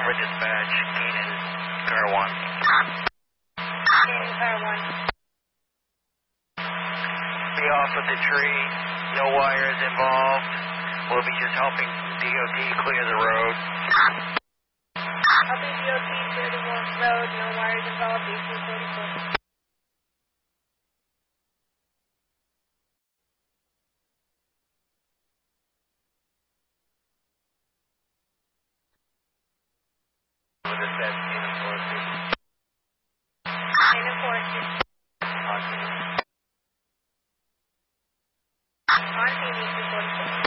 Harbor Dispatch, Keenan, Car 1. Keenan, Car 1. Be off of the tree, no wires involved. We'll be just helping DOT clear the road. Helping DOT clear the road, no wires involved, 1844. With a set, Keenan 4.